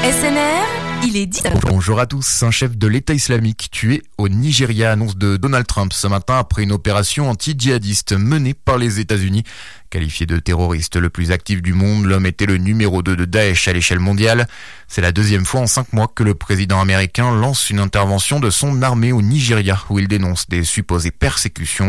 SNR, il est 10. Bonjour à tous. Un chef de l'État islamique tué au Nigeria, annonce de Donald Trump ce matin après une opération anti-djihadiste menée par les États-Unis. Qualifié de terroriste le plus actif du monde, l'homme était le numéro 2 de Daesh à l'échelle mondiale. C'est la deuxième fois en 5 mois que le président américain lance une intervention de son armée au Nigeria où il dénonce des supposées persécutions.